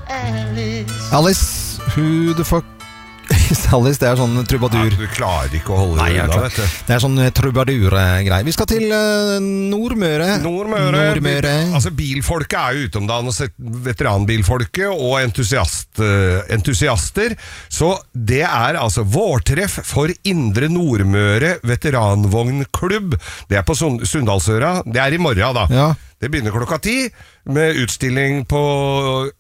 Alice, who the fuck Alice, det sånn trubadur. Du klarer ikke å holde det unna, vet du. Det sånn trubadur-greier. Vi skal til Nordmøre. Nordmøre. Altså, bilfolket jo ute om dagen, veteranbilfolket og entusiaster. Så det altså vårtreff for Indre Nordmøre veteranvognklubb. Det på Sunndalsøra. Det I morgen, da. Ja. Det begynner klokka 10 med utstilling på